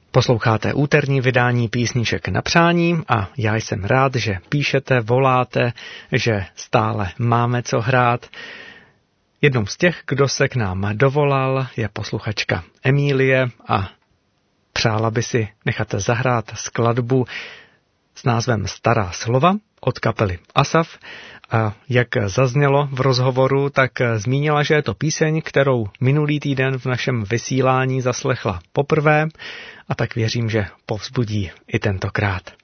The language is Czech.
Posloucháte úterní vydání písniček na přání a já jsem rád, že píšete, voláte, že stále máme co hrát. Jednou z těch, kdo se k nám dovolal, je posluchačka Emílie a přála by si nechat zahrát skladbu s názvem Stará slova od kapely Asaf. A jak zaznělo v rozhovoru, tak zmínila, že je to píseň, kterou minulý týden v našem vysílání zaslechla poprvé, a tak věřím, že povzbudí i tentokrát.